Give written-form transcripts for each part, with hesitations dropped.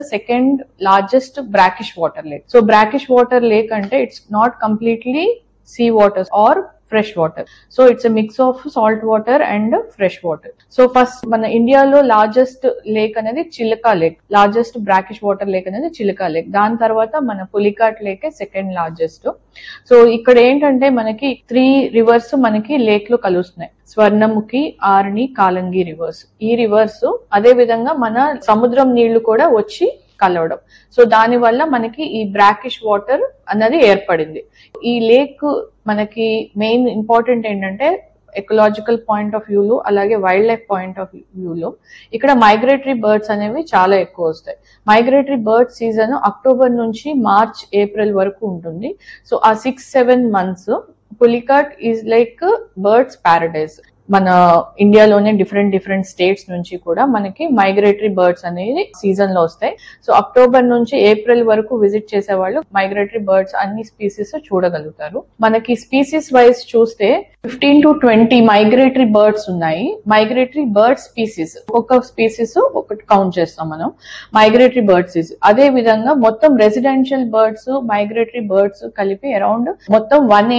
second largest brackish water lake. So brackish water lake ante it's not completely sea water or fresh water. So it's a mix of salt water and fresh water. So first మన ఇండియాలో largest lake అనేది చిలకా lake, largest brackish water lake అనేది చిలకా lake. దాని తర్వాత మన Pulicat lake second largest. So ఇక్కడ ఏంటంటే మనకి 3 రివర్స్ మనకి లేక్ లో కలుస్తున్నాయి, స్వర్ణముఖి, ఆర్ని, కాలంగి రివర్స్. ఈ రివర్స్ అదే విధంగా మన సముద్రం నీళ్లు కూడా వచ్చి కలవడం. సో దాని వల్ల మనకి ఈ బ్రాకిష్ వాటర్ అన్నది ఏర్పడింది. ఈ లేక్ మనకి మెయిన్ ఇంపార్టెంట్ ఏంటంటే ఎకలాజికల్ పాయింట్ ఆఫ్ వ్యూలో అలాగే వైల్డ్ లైఫ్ పాయింట్ ఆఫ్ వ్యూలో ఇక్కడ మైగ్రేటరీ బర్డ్స్ అనేవి చాలా ఎక్కువ వస్తాయి. మైగ్రేటరీ బర్డ్ సీజన్ అక్టోబర్ నుంచి మార్చ్, ఏప్రిల్ వరకు ఉంటుంది. సో ఆ 6-7 months Pulicat is like birds Paradise. మన ఇండియాలోనే డిఫరెంట్ స్టేట్స్ నుంచి కూడా మనకి మైగ్రేటరీ బర్డ్స్ అనేది సీజన్ లో వస్తాయి. సో అక్టోబర్ నుంచి ఏప్రిల్ వరకు విజిట్ చేసే వాళ్ళు మైగ్రేటరీ బర్డ్స్ అన్ని స్పీసీస్ చూడగలుగుతారు. మనకి స్పీసీస్ వైజ్ చూస్తే 15 to 20 మైగ్రేటరీ బర్డ్స్ ఉన్నాయి. మైగ్రేటరీ బర్డ్ స్పీసీస్ ఒక్కొక్క స్పీసీస్ ఒకటి కౌంట్ చేస్తాం మనం మైగ్రేటరీ బర్డ్స్. అదే విధంగా మొత్తం రెసిడెన్షియల్ బర్డ్స్, మైగ్రేటరీ బర్డ్స్ కలిపి అరౌండ్ మొత్తం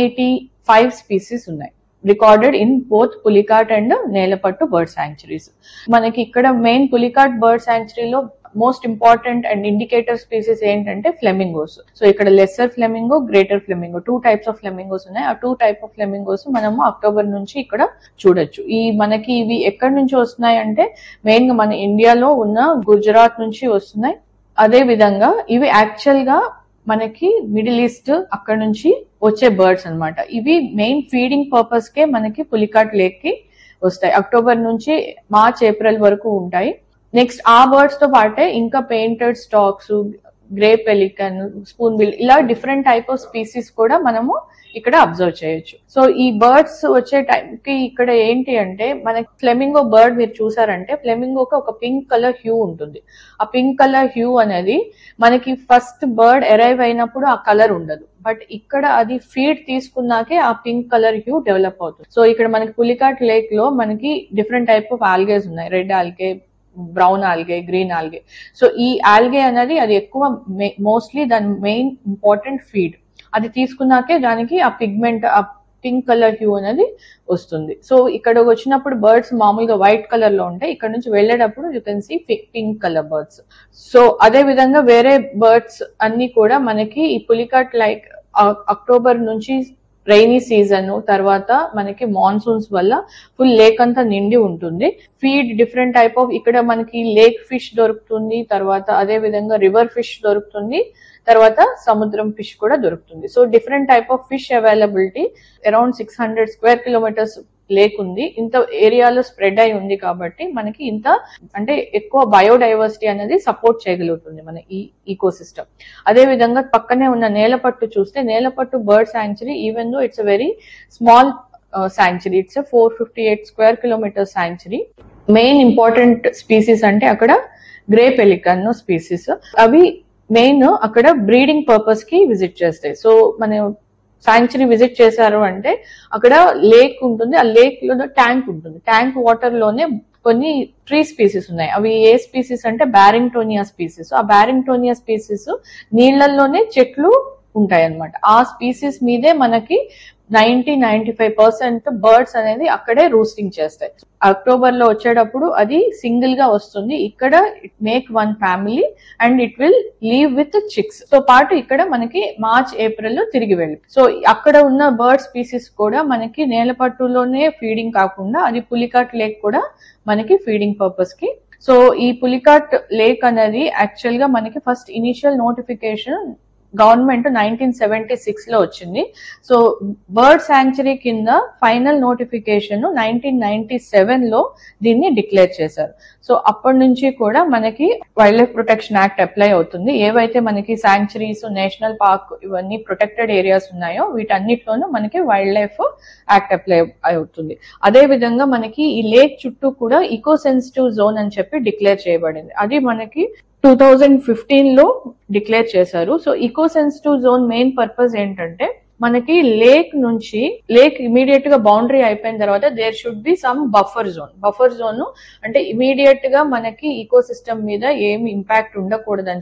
185 స్పీసీస్ ఉన్నాయి recorded in both Pulicat and Nelapattu bird sanctuaries. మనకి ఇక్కడ main Pulicat bird శాంక్చురీలో most important and indicator species ఏంటంటే ఫ్లెమింగోస్. సో ఇక్కడ lesser flamingo, greater flamingo, 2 types of flamingos ఉన్నాయి. ఆ 2 types ఆఫ్ ఫ్లెమింగోస్ మనము అక్టోబర్ నుంచి ఇక్కడ చూడొచ్చు. మనకి ఇవి ఎక్కడి నుంచి వస్తున్నాయి అంటే మెయిన్ గా మన ఇండియాలో ఉన్న గుజరాత్ నుంచి వస్తున్నాయి. అదే విధంగా ఇవి యాక్చువల్ గా మనకి మిడిల్ ఈస్ట్ అక్కడ నుంచి వచ్చే బర్డ్స్ అన్నమాట. ఇవి మెయిన్ ఫీడింగ్ పర్పస్ కే మనకి పులికాట్ లేక్ కి వస్తాయి. అక్టోబర్ నుంచి మార్చ్, ఏప్రిల్ వరకు ఉంటాయి. నెక్స్ట్ ఆ బర్డ్స్ తో పాటే ఇంకా painted stocks, grey pelican, spoon bill, ఇలా డిఫరెంట్ టైప్ ఆఫ్ స్పీసీస్ కూడా మనము ఇక్కడ అబ్జర్వ్ చేయొచ్చు. సో ఈ బర్డ్స్ వచ్చే టైంకి ఇక్కడ ఏంటి అంటే మనకి ఫ్లెమింగో బర్డ్ మీరు చూసారంటే ఫ్లెమింగోకి ఒక పింక్ కలర్ హ్యూ ఉంటుంది. ఆ పింక్ కలర్ హ్యూ అనేది మనకి ఫస్ట్ బర్డ్ అరైవ్ అయినప్పుడు ఆ కలర్ ఉండదు, బట్ ఇక్కడ అది ఫీడ్ తీసుకున్నాకే ఆ పింక్ కలర్ హ్యూ డెవలప్ అవుతుంది. సో ఇక్కడ మనకి పులికాట్ లేక్ లో మనకి డిఫరెంట్ టైప్ ఆఫ్ ఆల్గేస్ ఉన్నాయి, red algae, brown algae, green algae. So ఈ ఆల్గే అనేది అది ఎక్కువ మోస్ట్లీ దాని మెయిన్ ఇంపార్టెంట్ ఫీడ్. అది తీసుకున్నాకే దానికి ఆ పిగ్మెంట్, ఆ పింక్ కలర్ హ్యూ అనేది వస్తుంది. సో ఇక్కడ వచ్చినప్పుడు బర్డ్స్ మామూలుగా వైట్ కలర్ లో ఉంటాయి, ఇక్కడ నుంచి వెళ్ళేటప్పుడు you can see pink colour birds. So అదే విధంగా వేరే బర్డ్స్ అన్ని కూడా మనకి ఈ పులికాట్ లైక్ అక్టోబర్ నుంచి రైనీ సీజన్ తర్వాత మనకి మాన్సూన్స్ వల్ల ఫుల్ లేక్ అంతా నిండి ఉంటుంది. ఫీడ్ డిఫరెంట్ టైప్ ఆఫ్ ఇక్కడ మనకి లేక్ ఫిష్ దొరుకుతుంది, తర్వాత అదే విధంగా రివర్ ఫిష్ దొరుకుతుంది, తర్వాత సముద్రం ఫిష్ కూడా దొరుకుతుంది. So different type of fish availability. Around 600 square kilometers lake ఉంది. ఇంత ఏరియాలో స్ప్రెడ్ అయి ఉంది కాబట్టి మనకి ఇంత అంటే ఎక్కువ బయోడైవర్సిటీ అనేది సపోర్ట్ చేయగలుగుతుంది మన ఈ ఈకోసిస్టమ్. అదే విధంగా పక్కనే ఉన్న నేలపట్టు చూస్తే Nelapattu bird sanctuary, even though it's a very small sanctuary, it's 458 square kilometers sanctuary. Main important species అంటే అక్కడ గ్రే పెలికన్ స్పీసీస్, అవి మెయిన్ అక్కడ బ్రీడింగ్ పర్పస్ కి విజిట్ చేస్తాయి. సో మన శాంక్చురీ విజిట్ చేశారు అంటే అక్కడ లేక్ ఉంటుంది, ఆ లేక్ లో ట్యాంక్ ఉంటుంది. ట్యాంక్ వాటర్ లోనే కొన్ని ట్రీ స్పీసీస్ ఉన్నాయి. అవి ఏ స్పీసీస్ అంటే బ్యారింగ్టోనియా స్పీసీస్. ఆ బ్యారింగ్టోనియా స్పీసీస్ నీళ్లలోనే చెట్లు ఉంటాయి అన్నమాట. ఆ స్పీసీస్ మీదే మనకి 90-95% బర్డ్స్ అనేది అక్కడే రూస్టింగ్ చేస్తాయి. అక్టోబర్ లో వచ్చేటప్పుడు అది సింగిల్ గా వస్తుంది. ఇక్కడ it make 1 family and it will leave with chicks తో పాటు ఇక్కడ మనకి మార్చ్, ఏప్రిల్ లో తిరిగి వెళ్ళి. సో అక్కడ ఉన్న బర్డ్ స్పీసీస్ కూడా మనకి నేలపట్టులోనే ఫీడింగ్ కాకుండా అది పులికాట్ లేక్ కూడా మనకి ఫీడింగ్ పర్పస్ కి. సో ఈ పులికాట్ లేక్ అనేది యాక్చువల్ గా మనకి ఫస్ట్ ఇనిషియల్ నోటిఫికేషన్ గవర్నమెంట్ 1976 లో వచ్చింది. సో బర్డ్ శాంక్చురీ కింద ఫైనల్ నోటిఫికేషన్ 1997 లో దీన్ని డిక్లేర్ చేశారు. సో అప్పటి నుంచి కూడా మనకి wild life protection act apply అవుతుంది. ఏవైతే మనకి శాంక్చురీస్, నేషనల్ పార్క్ ఇవన్నీ ప్రొటెక్టెడ్ ఏరియాస్ ఉన్నాయో వీటన్నిటిలోనూ మనకి వైల్డ్ లైఫ్ యాక్ట్ అప్లై అవుతుంది. అదే విధంగా మనకి ఈ లేక్ చుట్టూ కూడా ఈకో సెన్సిటివ్ జోన్ అని చెప్పి డిక్లేర్ చేయబడింది. అది మనకి 2015 లో డిక్లేర్ చేశారు. So eco sensitive zone main purpose ఏంటంటే మనకి లేక్ నుంచి లేక్ ఇమీడియట్ గా బౌండరీ అయిపోయిన తర్వాత there should be some buffer zone అంటే ఇమీడియట్ గా మనకి ఈకో సిస్టమ్ మీద ఏమి ఇంపాక్ట్ ఉండకూడదని